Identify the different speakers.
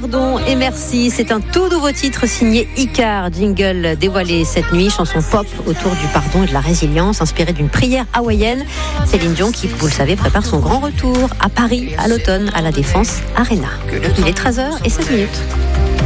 Speaker 1: Pardon et merci, c'est un tout nouveau titre signé Icar, jingle dévoilé cette nuit, chanson pop autour du pardon et de la résilience, inspirée d'une prière hawaïenne. Céline Dion qui, vous le savez, prépare son grand retour à Paris à l'automne à la Défense Arena. Il est 13h16.